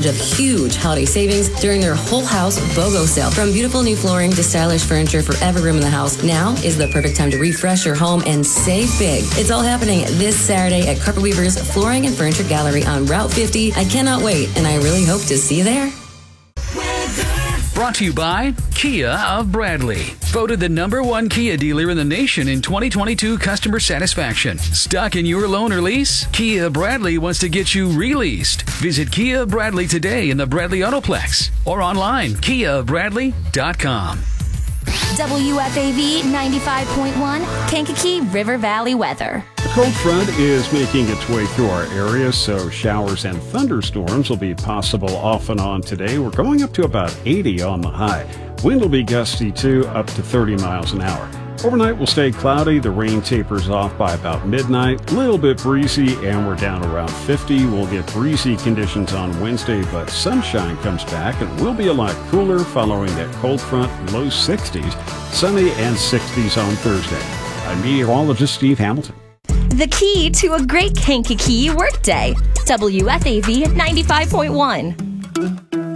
of huge holiday savings during their Whole House BOGO sale. From beautiful new flooring to stylish furniture for every room in the house, now is the perfect time to refresh your home and save big. It's all happening this Saturday at Carpet Weaver's Flooring and Furniture Gallery on Route 50. I cannot wait, and I really hope to see you there. Brought to you by Kia of Bradley. Voted the #1 Kia dealer in the nation in 2022 customer satisfaction. Stuck in your loan or lease? Kia Bradley wants to get you released. Visit Kia Bradley today in the Bradley Autoplex or online, KiaBradley.com. WFAV 95.1, Kankakee River Valley weather. A cold front is making its way through our area, so showers and thunderstorms will be possible off and on today. We're going up to about 80 on the high. Wind will be gusty too, up to 30 miles an hour. Overnight will stay cloudy. The rain tapers off by about midnight. A little bit breezy, and we're down around 50. We'll get breezy conditions on Wednesday, but sunshine comes back and will be a lot cooler following that cold front, low 60s, sunny and 60s on Thursday. I'm meteorologist Steve Hamilton. The key to a great Kankakee workday. WFAV 95.1.